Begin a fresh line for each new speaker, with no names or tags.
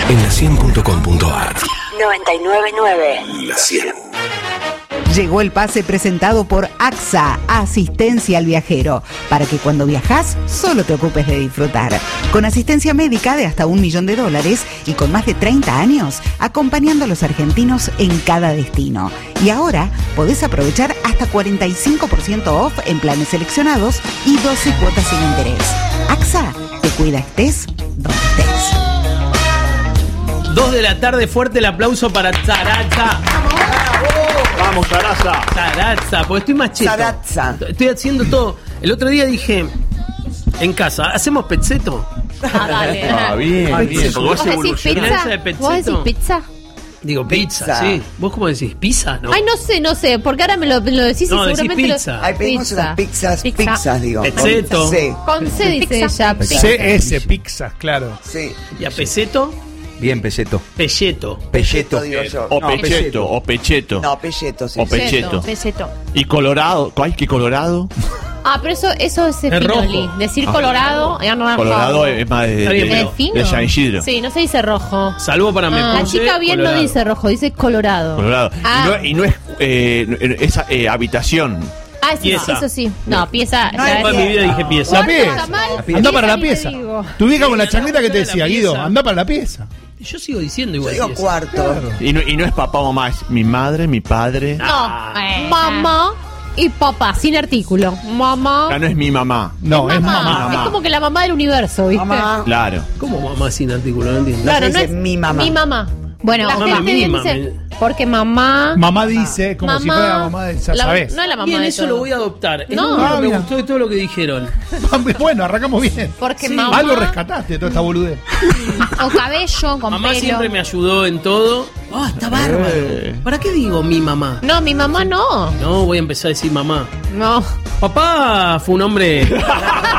en la100.com.ar.
99.9.
La 100.
Llegó el pase presentado por AXA, Asistencia al Viajero, para que cuando viajás solo te ocupes de disfrutar. Con asistencia médica de hasta $1 millón y con más de 30 años, acompañando a los argentinos en cada destino. Y ahora podés aprovechar hasta 45% off en planes seleccionados y 12 cuotas sin interés. AXA, te cuida estés donde estés.
2 de la tarde, fuerte el aplauso para Zaraza.
Vamos, Zaraza.
Zaraza, porque estoy más cheto.
Zaraza.
Estoy haciendo todo. El otro día dije, en casa, ¿hacemos pezzeto?
Dale.
Bien. Porque
¿Vos decís
¿Milanesa de
pizza?
pezzeto?
¿Vos decís pizza?
Digo, pizza, sí. ¿Vos cómo decís? ¿Pizza? No.
Ay, no sé, porque ahora me lo decís
No,
y
decís
seguramente
pizza.
Ahí pedimos unas pizzas, digo.
Pezzeto.
Sí,
Con C dice ella.
CS, pizzas, claro.
sí.
¿Y a peseto?
Bien, peseto.
Pelleto.
Pelleto, digo yo.
O
No,
pecheto, o pecheto.
No, pelleto, sí.
O pecheto.
Peseto.
Y colorado. ¿Ay, qué colorado?
Ah, pero eso es finoli.
rojo.
Decir colorado, ya no es
Colorado
rojo.
es más
Está bien,
de
pero-
¿Es fino?
de San Isidro.
Sí, no se dice rojo.
Salvo para
La
Mepunce,
chica bien
colorado.
no dice rojo, dice colorado.
Colorado.
Ah.
Y no es esa habitación.
Ah, sí,
Pieza.
eso sí. No, pieza.
No,
ya
Toda
es-
mi vida dije pieza.
La
Cuarto
pieza.
está mal,
Anda para la
ni te
pieza.
digo.
Tu vieja con la chancleta que te
La
decía,
pieza.
Guido, anda para la pieza.
Yo sigo diciendo
Yo
igual.
digo
pieza.
cuarto.
Y no es papá o mamá, es mi madre, mi padre.
No, mamá y papá, sin artículo. Mamá.
Ya no es mi mamá.
No, es mamá.
mamá.
Es como que la mamá del universo, ¿viste?
Mamá.
Claro.
¿Cómo mamá sin artículo? No entiendo.
Claro,
No se
no
dice
es
mi mamá.
Mi mamá. Bueno, la
Mamá
gente bien
mima,
dice, porque mamá.
Mamá dice, como si fuera la mamá de ya sabés.
No es la mamá
Bien,
de
eso
todo.
lo voy a adoptar. Es
No.
lo único que me
mira.
gustó de todo lo que dijeron.
Bueno, arrancamos bien.
Porque
Sí.
mamá.
Algo rescataste de toda esta boludez.
O cabello con
Mamá
pelo.
siempre me ayudó en todo. Ah, está bárbaro. ¿Para qué digo mi mamá?
No, mi mamá no.
No, voy a empezar a decir mamá.
No.
Papá fue un hombre